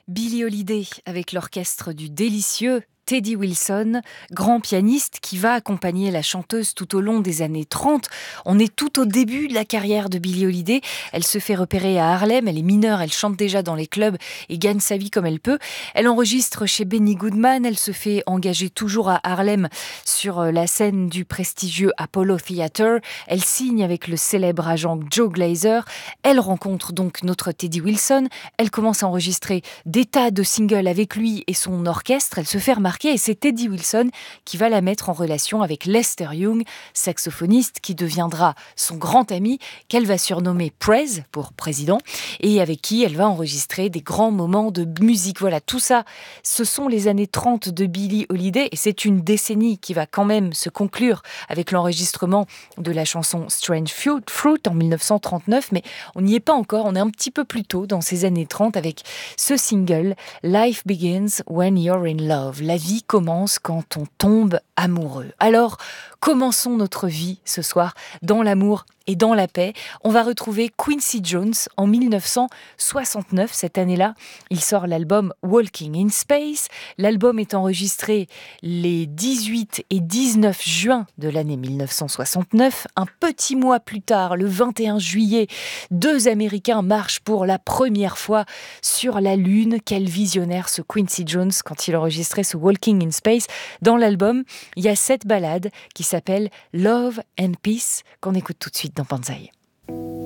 Billie Holiday avec l'orchestre du délicieux Teddy Wilson, grand pianiste qui va accompagner la chanteuse tout au long des années 30. On est tout au début de la carrière de Billie Holiday. Elle se fait repérer à Harlem, elle est mineure, elle chante déjà dans les clubs et gagne sa vie comme elle peut. Elle enregistre chez Benny Goodman, elle se fait engager toujours à Harlem sur la scène du prestigieux Apollo Theatre. Elle signe avec le célèbre agent Joe Glazer. Elle rencontre donc notre Teddy Wilson. Elle commence à enregistrer des tas de singles avec lui et son orchestre. Elle se fait remarquer et c'est Teddy Wilson qui va la mettre en relation avec Lester Young, saxophoniste qui deviendra son grand ami, qu'elle va surnommer Prez pour président, et avec qui elle va enregistrer des grands moments de musique. Voilà, tout ça, ce sont les années 30 de Billie Holiday, et c'est une décennie qui va quand même se conclure avec l'enregistrement de la chanson Strange Fruit en 1939, mais on n'y est pas encore, on est un petit peu plus tôt dans ces années 30 avec ce single Life Begins When You're in Love. La vie commence quand on tombe amoureux. Alors, commençons notre vie ce soir dans l'amour et dans la paix. On va retrouver Quincy Jones en 1969. Cette année-là, il sort l'album Walking in Space. L'album est enregistré les 18 et 19 juin de l'année 1969. Un petit mois plus tard, le 21 juillet, deux Américains marchent pour la première fois sur la Lune. Quel visionnaire ce Quincy Jones quand il enregistrait ce Walking in Space. Dans l'album, il y a cette ballade qui s'appelle Love and Peace qu'on écoute tout de suite dans Banzai.